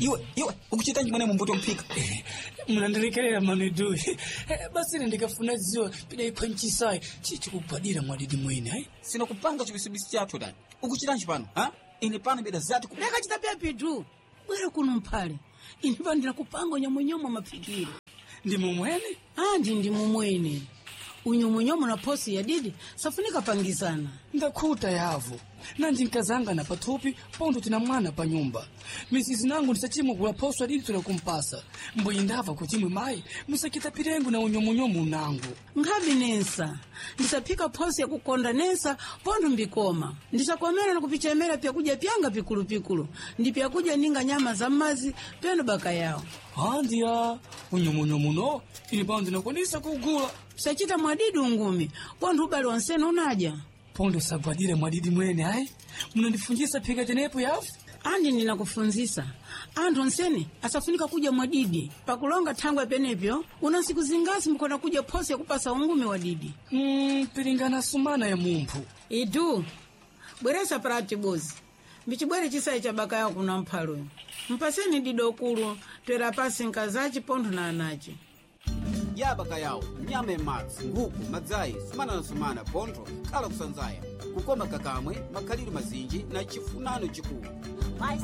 iwe ukuchita njimene mumbuto mpika. Mnandirekerera manidu. Basi ndikafuna ziwa pida ipanchisayi chichikubadira mwadidi mwene. Sina kupanga chibisibisi chathu dani. Ukuchita njipano, ha? Ine pano beda zati ku. Naka chita pia pitu. Bwera kuno mphale. Ine bandira kupanga nyamonyoma mapikiro. Ndi mumwene? Ndi mumwene. Unyumunyomo na posi ya didi safunika pangizana. Ndakuta yavu. Nanji nkazanga na patupi pondo tina mwana pa nyumba. Misizi nangu nisachimu kula posi ya didi tunakumpasa. Mboyindava kuchimwe mai musakita pirengu na unyumunyomu nangu. Ngabi nensa. Nisapika posi ya kukonda nensa pondo mbikoma. Ndisakomera na kupichemera pia kuja pianga pikulu. Ndipia kuja ninga nyama za mazi pendo baka yao. Andia unyumunyomu no ili bandi na kwanisa kugula. Sachita mwadidi ungumi. Pondo ubali wansena unaja. Pondo sabadire mwadidi mwene hai. Mnandifunjisa pika tenepo yafu? Andi ninakufunzisa. Andu nsene asafunika kuja mwadidi. Pakulonga tangwa penepyo, unasiku zingasi mkona kuja posi ya kupasa ungumi wadidi. Piringana sumana ya mumpu. Idu, bweresa parati bozi. Mbichibwere chisayi cha baka yao kuna mpalo. Mpaseni didokuru, tuera pasi nkazachi pondo na anachi. Ya baka yao, nyame max, nguku, madzai, sumana pondo, kala kusanzaya. Kukoma kakamwe, makaliri mazinji na chifunano chikuu.